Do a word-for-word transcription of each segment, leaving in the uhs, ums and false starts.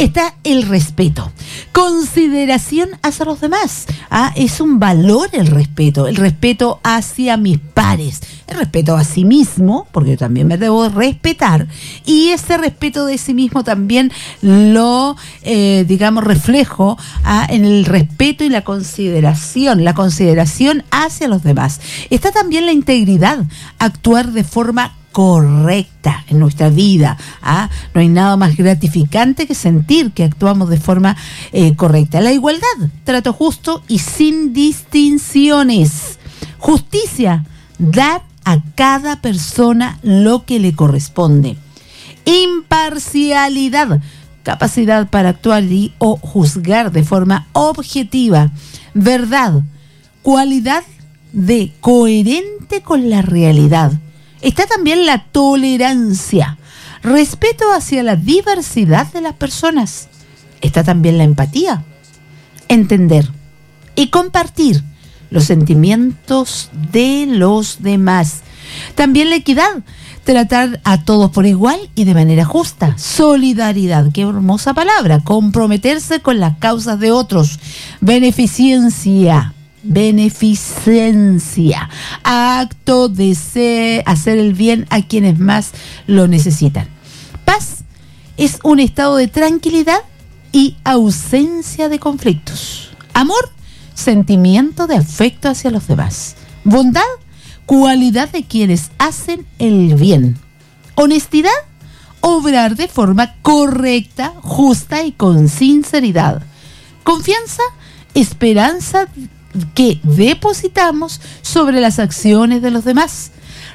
está el respeto. Consideración hacia los demás. ¿Ah? Es un valor el respeto. El respeto hacia mis pares. El respeto a sí mismo, porque yo también me debo respetar. Y ese respeto de sí mismo también lo, eh, digamos, reflejo ¿ah? en el respeto y la consideración. La consideración hacia los demás. Está también la integridad. Actuar de forma correcta en nuestra vida. ¿ah? No hay nada más gratificante que sentir que actuamos de forma eh, correcta. La igualdad, trato justo y sin distinciones. Justicia, dar a cada persona lo que le corresponde. Imparcialidad, capacidad para actuar y o juzgar de forma objetiva. Verdad, cualidad de coherente con la realidad. Está también la tolerancia, respeto hacia la diversidad de las personas. Está también la empatía, entender y compartir los sentimientos de los demás. También la equidad, tratar a todos por igual y de manera justa. Solidaridad, qué hermosa palabra, comprometerse con las causas de otros. Beneficencia. Beneficencia, acto de ser, hacer el bien a quienes más lo necesitan. Paz es un estado de tranquilidad y ausencia de conflictos. Amor, sentimiento de afecto hacia los demás. Bondad, cualidad de quienes hacen el bien. Honestidad, obrar de forma correcta, justa y con sinceridad. Confianza, esperanza que depositamos sobre las acciones de los demás.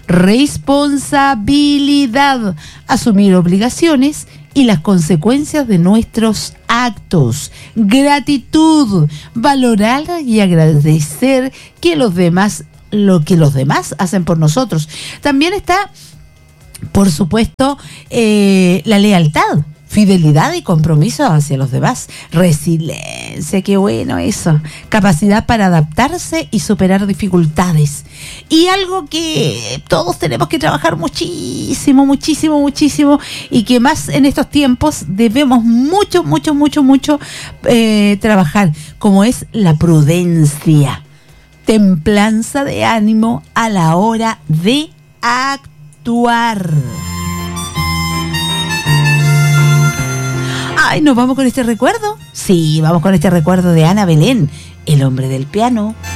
Responsabilidad, asumir obligaciones y las consecuencias de nuestros actos. Gratitud, valorar y agradecer que los demás, lo que los demás hacen por nosotros. También está, por supuesto, eh, la lealtad. Fidelidad y compromiso hacia los demás. Resiliencia, qué bueno eso. Capacidad para adaptarse y superar dificultades. Y algo que todos tenemos que trabajar muchísimo, muchísimo, muchísimo, y que más en estos tiempos debemos mucho, mucho, mucho, mucho eh, trabajar, como es la prudencia. Templanza de ánimo a la hora de actuar. Ay, ¿nos vamos con este recuerdo? Sí, vamos con este recuerdo de Ana Belén, el hombre del piano.